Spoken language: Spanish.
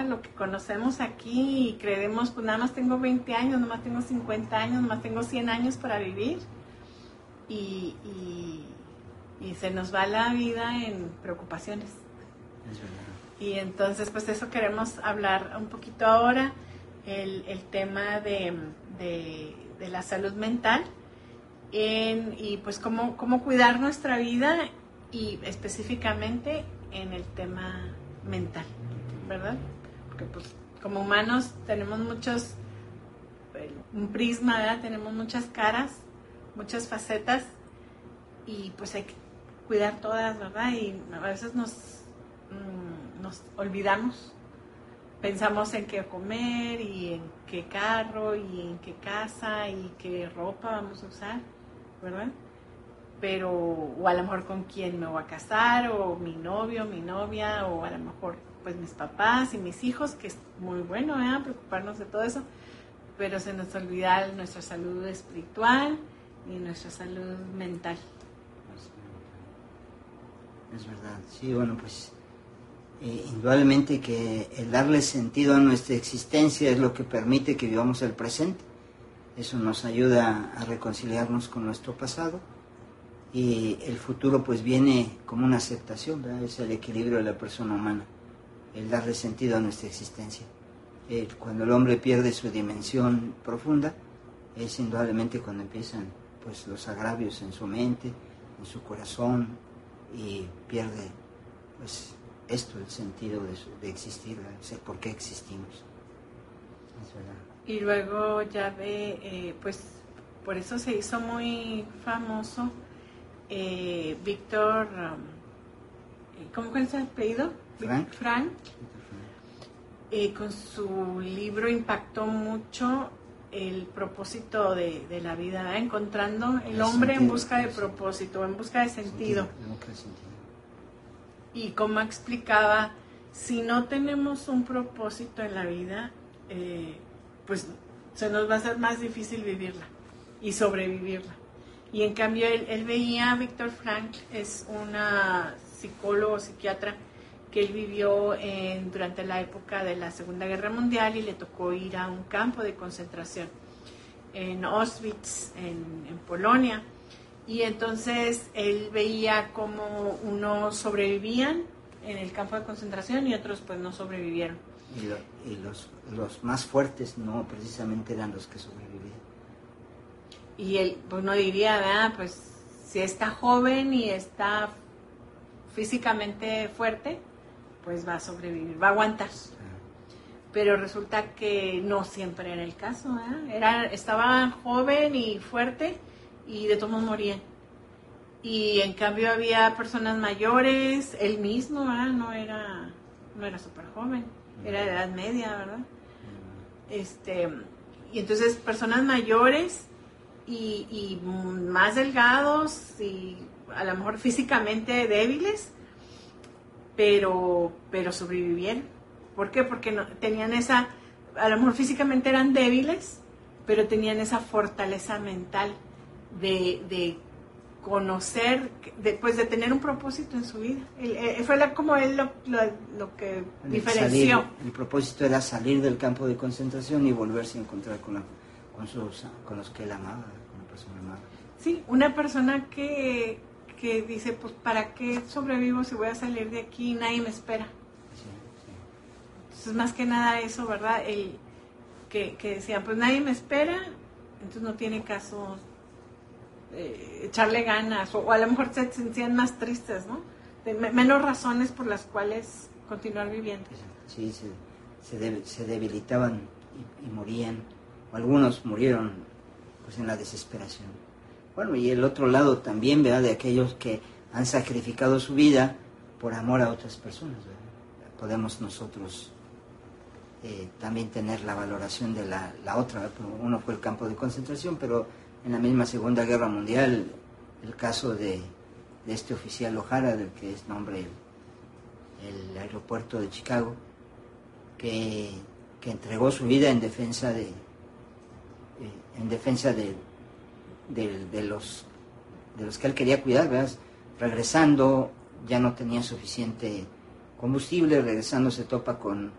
lo que conocemos aquí y creemos, pues nada más tengo 20 años, nada más tengo 50 años, nada más tengo 100 años para vivir y se nos va la vida en preocupaciones. Es verdad. Y entonces, pues eso queremos hablar un poquito ahora, el tema de la salud mental y pues cómo cuidar nuestra vida y específicamente en el tema mental, ¿verdad? Porque pues como humanos tenemos un prisma, ¿verdad? Tenemos muchas caras, muchas facetas y pues hay que cuidar todas, ¿verdad? Y a veces nos olvidamos, pensamos en qué comer y en qué carro y en qué casa y qué ropa vamos a usar, ¿verdad? Pero, o a lo mejor con quién me voy a casar, o mi novio, mi novia, o a lo mejor pues mis papás y mis hijos, que es muy bueno, preocuparnos de todo eso, pero se nos olvida nuestra salud espiritual y nuestra salud mental. Es verdad, sí, bueno, pues indudablemente que el darle sentido a nuestra existencia es lo que permite que vivamos el presente. Eso nos ayuda a reconciliarnos con nuestro pasado y el futuro pues viene como una aceptación, ¿verdad? Es el equilibrio de la persona humana, el darle sentido a nuestra existencia. Cuando el hombre pierde su dimensión profunda es indudablemente cuando empiezan pues los agravios en su mente, en su corazón y pierde pues el sentido de existir, ¿verdad? ¿Por qué existimos? Es verdad. Y luego ya pues por eso se hizo muy famoso Víctor, ¿cómo es el apellido? Frank. Con su libro impactó mucho el propósito de la vida, ¿verdad? Encontrando el hombre en busca de propósito, en busca de sentido. Y como explicaba, si no tenemos un propósito en la vida, pues se nos va a hacer más difícil vivirla y sobrevivirla. Y en cambio él veía, Víctor Frank es una psicólogo, psiquiatra, que él vivió durante la época de la Segunda Guerra Mundial y le tocó ir a un campo de concentración en Auschwitz, en Polonia. Y entonces él veía cómo unos sobrevivían en el campo de concentración y otros pues no sobrevivieron. Y los más fuertes no precisamente eran los que sobrevivían. Y él pues no diría, ¿verdad? Pues si está joven y está físicamente fuerte, pues va a sobrevivir, va a aguantar. Pero resulta que no siempre era el caso, ¿verdad? Estaba joven y fuerte y de todos modos morían. Y en cambio había personas mayores, él mismo, ¿verdad? No era súper joven, era de edad media, ¿verdad? Y entonces personas mayores y más delgados y a lo mejor físicamente débiles, pero sobrevivieron. ¿Por qué? Porque no, tenían a lo mejor físicamente eran débiles, pero tenían esa fortaleza mental de conocer, de tener un propósito en su vida. Fue como él lo que diferenció. El propósito era salir del campo de concentración y volverse a encontrar con los que él amaba, con la persona amada. Sí, una persona que dice, pues ¿para qué sobrevivo si voy a salir de aquí y nadie me espera? Sí. Entonces más que nada eso, ¿verdad? Que decía, pues nadie me espera, entonces no tiene caso echarle ganas, o a lo mejor se sentían más tristes, ¿no? Menos razones por las cuales continuar viviendo. Sí, se debilitaban y morían, o algunos murieron pues en la desesperación. Bueno, y el otro lado también, ¿verdad? De aquellos que han sacrificado su vida por amor a otras personas, ¿verdad? Podemos nosotros también tener la valoración de la otra, ¿verdad? Uno fue el campo de concentración, pero en la misma Segunda Guerra Mundial, el caso de este oficial O'Hara, del que es nombre el aeropuerto de Chicago, que entregó su vida en defensa de los que él quería cuidar, ¿verdad? Regresando, ya no tenía suficiente combustible, regresando se topa con